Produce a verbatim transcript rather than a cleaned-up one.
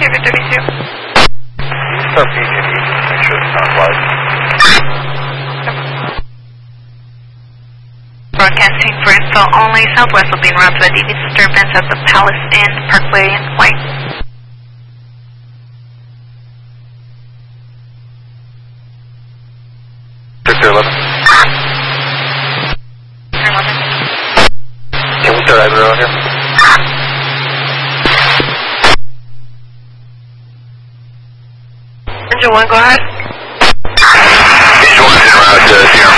David thirty-two. Start P G and E, just make sure it's not live. Broadcasting for info only. Southwest will be around for the D V disturbance at the Palace Inn, Parkway, and White. Victor eleven. eleven. Can we start Ivory around here? Engine one, go ahead. Engine one is en route to Sierra